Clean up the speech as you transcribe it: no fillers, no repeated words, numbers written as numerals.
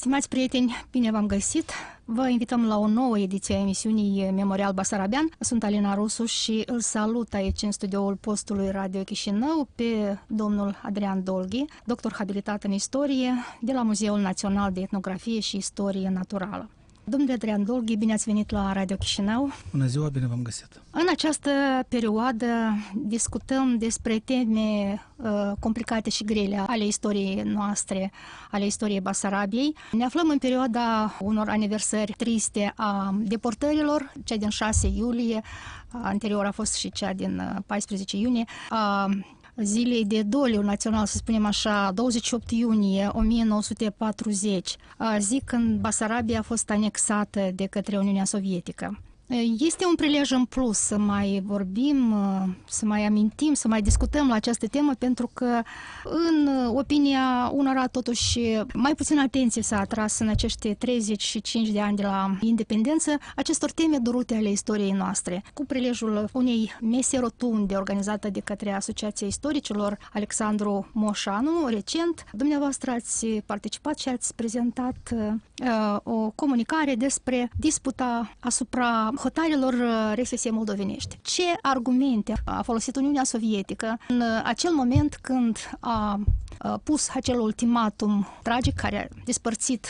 Stimați prieteni, bine v-am găsit! Vă invităm la o nouă ediție a emisiunii Memorial Basarabean. Sunt Alina Rusu și îl salut aici în studioul postului Radio Chișinău pe domnul Adrian Dolghi, doctor habilitat în istorie de la Muzeul Național de Etnografie și Istorie Naturală. Domnule Adrian Dolghi, bine ați venit la Radio Chișinău. Bună ziua, bine v-am găsit. În această perioadă discutăm despre teme complicate și grele ale istoriei noastre, ale istoriei Basarabiei. Ne aflăm în perioada unor aniversări triste a deportărilor, cea din 6 iulie, anterior a fost și cea din 14 iunie, a zilei de doliu național, să spunem așa, 28 iunie 1940, zi când Basarabia a fost anexată de către Uniunea Sovietică. Este un prilej în plus să mai vorbim, să mai amintim, să mai discutăm la această temă, pentru că, în opinia unora, totuși, mai puțin atenție s-a atras în acești 35 de ani de la independență acestor teme durute ale istoriei noastre. Cu prilejul unei mese rotunde organizată de către Asociația Istoricilor Alexandru Moșanu, recent, dumneavoastră ați participat și ați prezentat o comunicare despre disputa asupra hotarelor RSS moldovenești. Ce argumente a folosit Uniunea Sovietică în acel moment când a pus acel ultimatum tragic care a despărțit